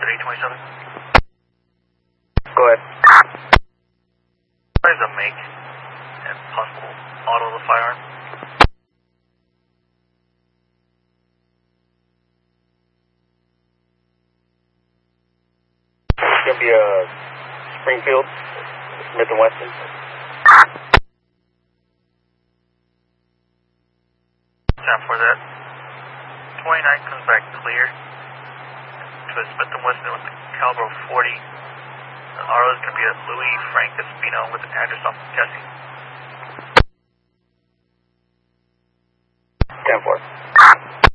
827. Go ahead. What is the make and possible model of the firearm? It's going to be a Springfield, Smith & Wesson. Time for that. 29 comes back clear to a Smith & Wesson with the caliber 40. The RO is going to be a Louis Frank Espino with an address off Jesse. 10-4.